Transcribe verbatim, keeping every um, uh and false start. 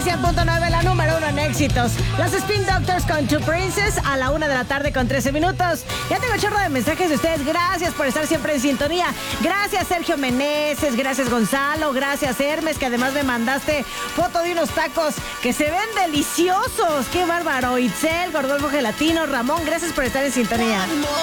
cien punto nueve, la número uno en éxitos. Los Spin Doctors con Two Princess a la una de la tarde con trece minutos. Ya tengo chorro de mensajes de ustedes. Gracias por estar siempre en sintonía. Gracias, Sergio Meneses. Gracias, Gonzalo. Gracias, Hermes, que además me mandaste foto de unos tacos que se ven deliciosos. ¡Qué bárbaro! Itzel, Gordolfo Gelatino, Ramón, gracias por estar en sintonía.